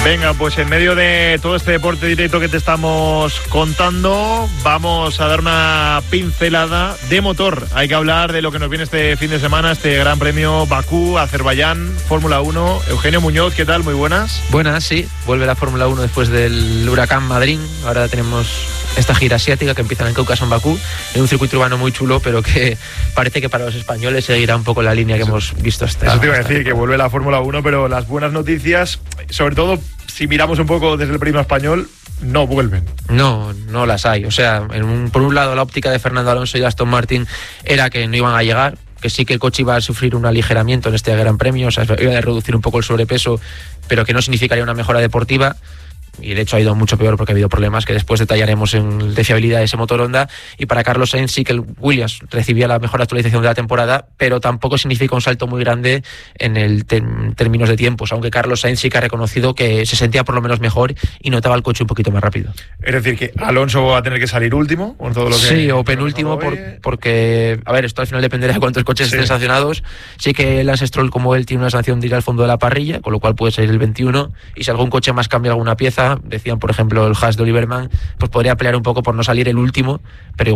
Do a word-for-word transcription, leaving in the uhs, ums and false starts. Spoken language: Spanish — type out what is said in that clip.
Venga, pues en medio de todo este deporte directo que te estamos contando, vamos a dar una pincelada de motor. Hay que hablar de lo que nos viene este fin de semana, este Gran Premio Bakú, Azerbaiyán, Fórmula uno. Eugenio Muñoz, ¿qué tal? Muy buenas. Buenas, sí. Vuelve la Fórmula uno después del Huracán Madrid. Ahora tenemos esta gira asiática que empieza en Cáucaso, en Bakú, en un circuito urbano muy chulo, pero que parece que para los españoles seguirá un poco la línea que hemos visto hasta ahora. Eso te iba a hasta decir, que vuelve la Fórmula uno, pero las buenas noticias, sobre todo si miramos un poco desde el prisma español, no vuelven. No, no las hay. O sea, en un, por un lado la óptica de Fernando Alonso y Aston Martin era que no iban a llegar, que sí que el coche iba a sufrir un aligeramiento en este Gran Premio, o sea, iba a reducir un poco el sobrepeso, pero que no significaría una mejora deportiva. Y de hecho ha ido mucho peor porque ha habido problemas que después detallaremos en de fiabilidad de ese motor Honda. Y para Carlos Sainz sí que el Williams recibía la mejor actualización de la temporada, pero tampoco significa un salto muy grande en el te- en términos de tiempos, aunque Carlos Sainz sí que ha reconocido que se sentía por lo menos mejor y notaba el coche un poquito más rápido. Es decir, que Alonso va a tener que salir último con todo lo que... Sí, o penúltimo, por, porque, a ver, esto al final dependerá de cuántos coches sí. estén sancionados. Sí que Lance Stroll, como él, tiene una sanción de ir al fondo de la parrilla, con lo cual puede salir el veintiuno, y si algún coche más cambia alguna pieza, decían por ejemplo el Haas de Oliver Mann, pues podría pelear un poco por no salir el último, pero